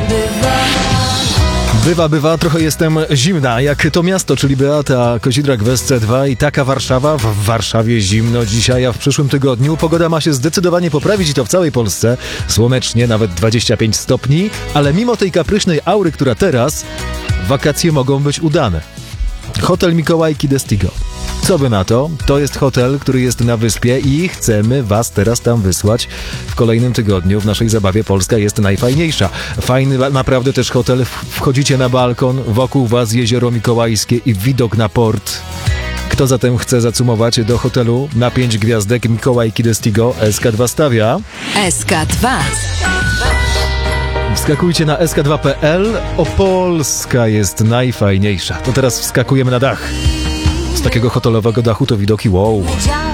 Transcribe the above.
Bywa, trochę jestem zimna, jak to miasto, czyli Beata Kozidrak w SC2 i taka Warszawa. W Warszawie zimno dzisiaj, a w przyszłym tygodniu pogoda ma się zdecydowanie poprawić i to w całej Polsce. Słonecznie, nawet 25 stopni, ale mimo tej kapryśnej aury, która teraz, wakacje mogą być udane. Hotel Mikołajki Destigo. Co by na to? To jest hotel, który jest na wyspie i chcemy was teraz tam wysłać w kolejnym tygodniu. W naszej zabawie Polska jest najfajniejsza. Fajny naprawdę też hotel. Wchodzicie na balkon, wokół was jezioro Mikołajskie i widok na port. Kto zatem chce zacumować do hotelu na 5 gwiazdek Mikołajki Destigo, SK2 stawia. SK2. Wskakujcie na sk2.pl. Opolska jest najfajniejsza. To teraz wskakujemy na dach. Z takiego hotelowego dachu to widoki wow.